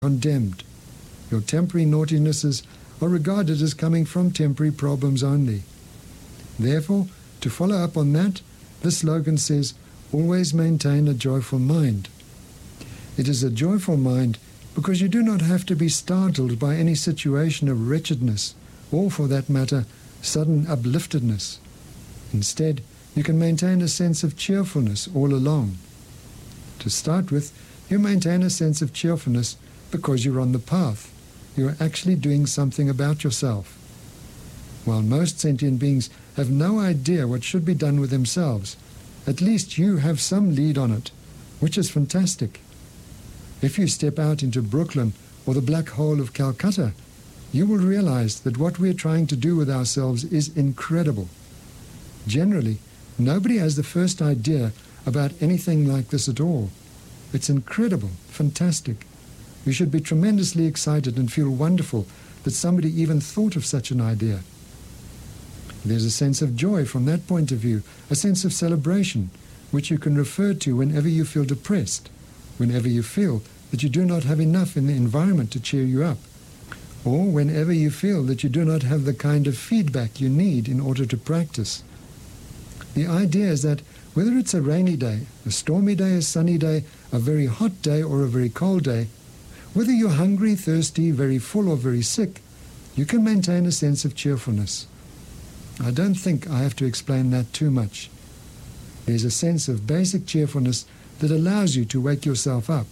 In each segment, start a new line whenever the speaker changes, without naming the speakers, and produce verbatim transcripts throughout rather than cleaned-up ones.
condemned. Your temporary naughtinesses are regarded as coming from temporary problems only. Therefore, to follow up on that, the slogan says, always maintain a joyful mind. It is a joyful mind because you do not have to be startled by any situation of wretchedness, or for that matter, sudden upliftedness. Instead, you can maintain a sense of cheerfulness all along. To start with, you maintain a sense of cheerfulness because you're on the path. You are actually doing something about yourself. While most sentient beings have no idea what should be done with themselves, at least you have some lead on it, which is fantastic. If you step out into Brooklyn or the black hole of Calcutta, you will realize that what we are trying to do with ourselves is incredible. Generally, nobody has the first idea about anything like this at all. It's incredible, fantastic. You should be tremendously excited and feel wonderful that somebody even thought of such an idea. There's a sense of joy from that point of view, a sense of celebration, which you can refer to whenever you feel depressed, whenever you feel that you do not have enough in the environment to cheer you up, or whenever you feel that you do not have the kind of feedback you need in order to practice. The idea is that whether it's a rainy day, a stormy day, a sunny day, a very hot day, or a very cold day, whether you're hungry, thirsty, very full, or very sick, you can maintain a sense of cheerfulness. I don't think I have to explain that too much. There's a sense of basic cheerfulness that allows you to wake yourself up.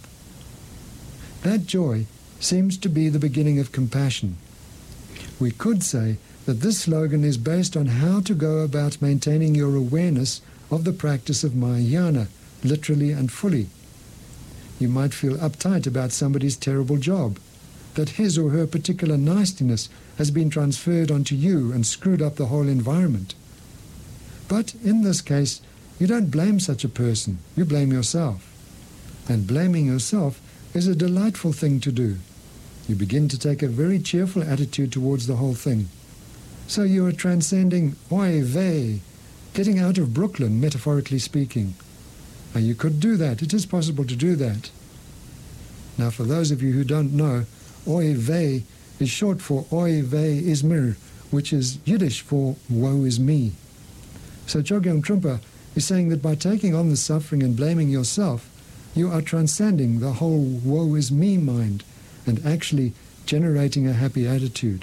That joy seems to be the beginning of compassion. We could say that this slogan is based on how to go about maintaining your awareness of the practice of Mahayana, literally and fully. You might feel uptight about somebody's terrible job, that his or her particular nastiness has been transferred onto you and screwed up the whole environment. But in this case, you don't blame such a person, you blame yourself. And blaming yourself is a delightful thing to do. You begin to take a very cheerful attitude towards the whole thing. So you are transcending oy vey, getting out of Brooklyn, metaphorically speaking. Now you could do that. It is possible to do that. Now for those of you who don't know, oy vey is short for oy vey is mir, which is Yiddish for woe is me. So Chogyam Trungpa is saying that by taking on the suffering and blaming yourself, you are transcending the whole woe is me mind and actually generating a happy attitude.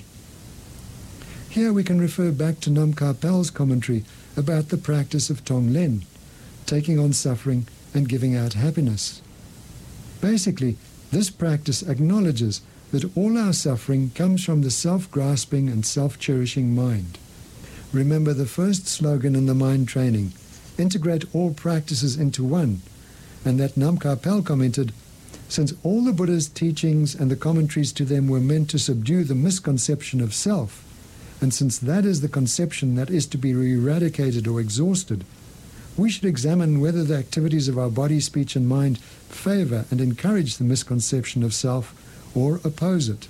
Here we can refer back to Nam Kapel's commentary about the practice of Tonglen, taking on suffering and giving out happiness. Basically, this practice acknowledges that all our suffering comes from the self-grasping and self-cherishing mind. Remember the first slogan in the mind training, integrate all practices into one, and that Nam Kapel commented, since all the Buddha's teachings and the commentaries to them were meant to subdue the misconception of self, and since that is the conception that is to be eradicated or exhausted, we should examine whether the activities of our body, speech, and mind favor and encourage the misconception of self or oppose it.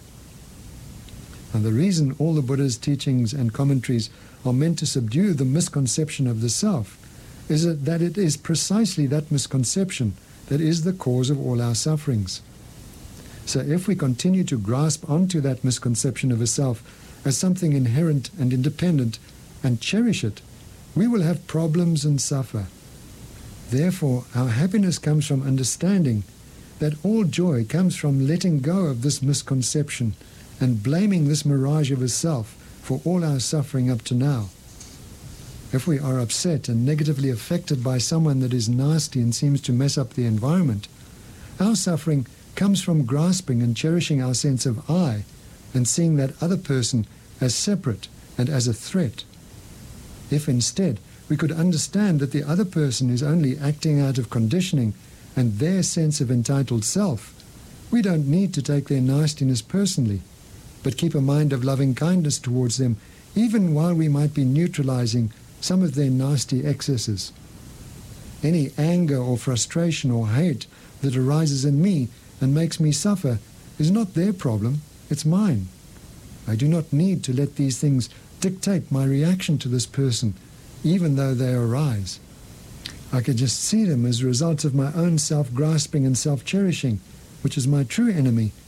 And the reason all the Buddha's teachings and commentaries are meant to subdue the misconception of the self is that it is precisely that misconception that is the cause of all our sufferings. So if we continue to grasp onto that misconception of a self as something inherent and independent and cherish it, we will have problems and suffer. Therefore, our happiness comes from understanding that all joy comes from letting go of this misconception and blaming this mirage of a self for all our suffering up to now. If we are upset and negatively affected by someone that is nasty and seems to mess up the environment, our suffering comes from grasping and cherishing our sense of I and seeing that other person as separate and as a threat. If instead we could understand that the other person is only acting out of conditioning and their sense of entitled self, we don't need to take their nastiness personally, but keep a mind of loving kindness towards them, even while we might be neutralizing some of their nasty excesses. Any anger or frustration or hate that arises in me and makes me suffer is not their problem, it's mine. I do not need to let these things dictate my reaction to this person, even though they arise. I could just see them as results of my own self-grasping and self-cherishing, which is my true enemy